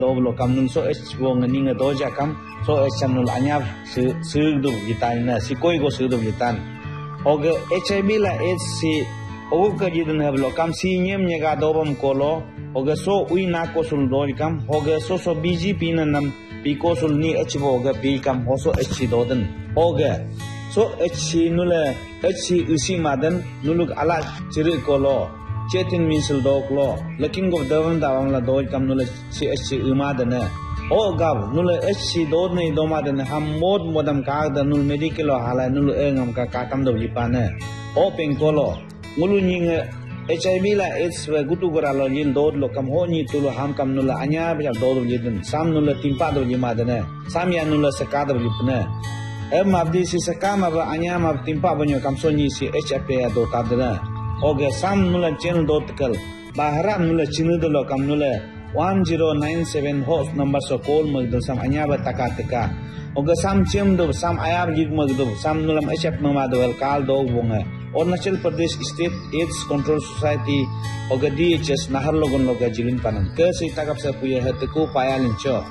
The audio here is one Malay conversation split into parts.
lo kam nung so wong ning do ja kam so channel anyap su du gitan na si koi go su du gitan og HIV la AIDS si og ka jidun have lo kam si nyem nya ga do bam ko lo og so ui na ko sul do kam og so BJP na nam pi ko sul ni HIV og pi kam ho so H do den og so H nula H usi madan nuluk ala chiri ko lo Chetin misil dog lo, looking of Devon Davangla dog come nula CSC Umadana. Oh gab, nula SC Dodney Domadan, Ham mod modam kag the nul medical or hala nul engam kakam the lipane. Oh Pinkolo, Muluning HIV la it's where Gutugara Lil Dod Locam Honi to Ham Kam Nula Anya Dod of Yidden, some Nula Timpado Limadane, some Yanula Sakada Lipane. This is a kama Anyama Timpa when you come so ni si HFA do Tadana. Okay, some nula channel dotkal. Baharam nula chinu do lo kam nula 1097 host number so call magdo sam anyaba takatika. Okay, some chim do some ayab jig magdo some nulam HF mamado el kal do bunga. Arunachal Pradesh State AIDS Control Society okay DHS Naharlogon loga jilin panan. Kasi takap sa puya hatiku payalin cho.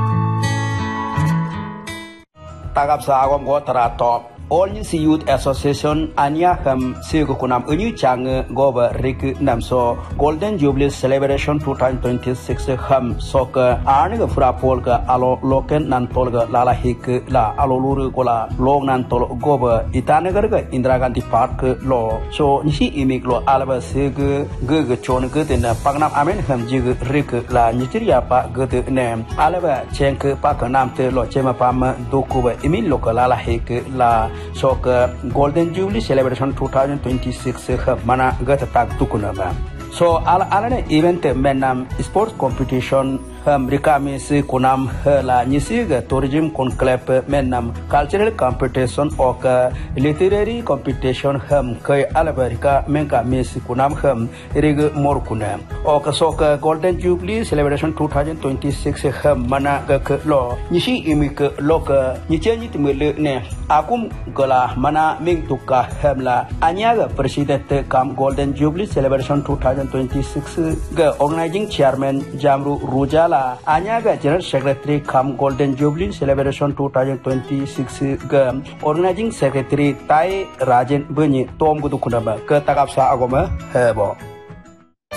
Takap sa agom ko tarato. All New Youth Association Anya Ham Siku Kunam Uni Chang Goba Rik Namso Golden Jubilee Celebration 2026 Ham Soka Arniga Fura Polka Alo Loken Nantolga Lala Hik La Aloluru Kola Long Nantol Goba Itanagarga Indira Gandhi Park Law So Nishi Imik Lo Alaba Sig Gug Chon Gut in Pagnam Amen Ham Jig Rik La Nigeria Pa Gut Name Alaba Chenk Pakanam Te Lo Chema Pam Dokuba Imin Loka Lala Hik La So Golden Jubilee Celebration 2026 mana gata tak tukunaba. So ala event menam sports competition Rikamis kunam la nyisig tourism conclave menam cultural competition ok literary competition kai alabarika menka mis kunam rig mor kunam ok sok Golden Jubilee Celebration 2026 mana gak lo nyisi imik lok nyiceni timele ne akum gola mana ming tukka la anyaga president kam Golden Jubilee Celebration 2026 ga organizing chairman Jamru Rujala Anyaga General Secretary Kam Golden Jubilee Celebration 2026 ga Organizing Secretary Tai Rajen Bunyi Tom Gudukunaba ke takap sa agama hebo.